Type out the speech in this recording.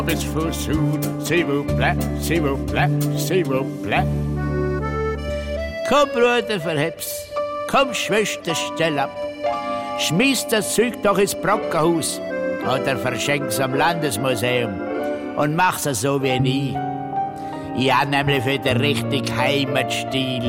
Bis Fusun, s'il vous plaît, s'il vous plaît, s'il vous plaît. Komm, Bruder, verheb's. Komm, Schwester, stell ab. Schmiss das Zeug doch ins Brockenhaus oder verschenk's am Landesmuseum und mach's so wie nie. Ich hab nämlich für den richtigen Heimatstil